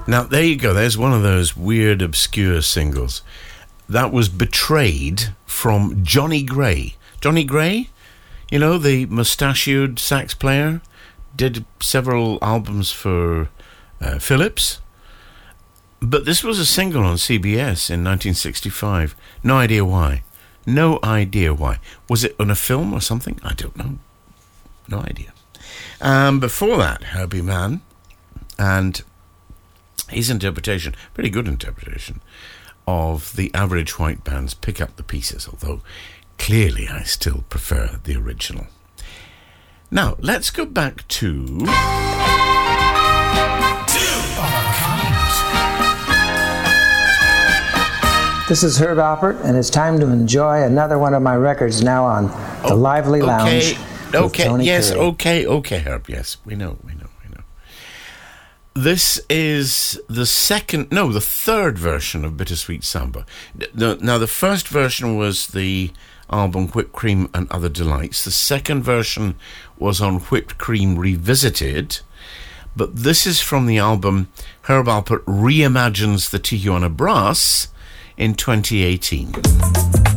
Now, there you go. There's one of those weird, obscure singles. That was Betrayed from Johnny Gray. Johnny Gray, you know, the mustachioed sax player, did several albums for Philips. But this was a single on CBS in 1965. No idea why. No idea why. Was it on a film or something? I don't know. No idea. Before that, Herbie Mann and his interpretation, pretty good interpretation, of the Average White Band's Pick Up the Pieces, although clearly I still prefer the original. Now, let's go back to... This is Herb Alpert, and it's time to enjoy another one of my records now on the Lively Lounge. Okay, yes, Curry. okay, Herb, yes, we know. This is the third version of Bittersweet Samba. Now, the first version was the album Whipped Cream and Other Delights. The second version was on Whipped Cream Revisited. But this is from the album Herb Alpert Reimagines the Tijuana Brass in 2018.